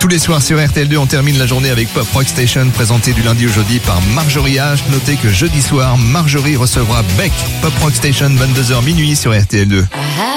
Tous les soirs sur RTL2, on termine la journée avec Pop Rock Station, présenté du lundi au jeudi par Marjorie H. Notez que jeudi soir, Marjorie recevra Beck. Pop Rock Station, 22h minuit sur RTL2.